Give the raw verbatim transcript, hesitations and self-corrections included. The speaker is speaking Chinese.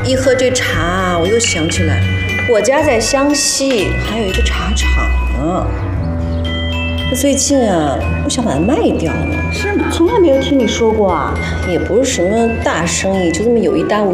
一喝这茶，我又想起来，我家在湘西还有一个茶厂呢。那最近啊，我想把它卖掉了。 是吗？从来没有听你说过啊。 也不是什么大生意，就这么有一搭无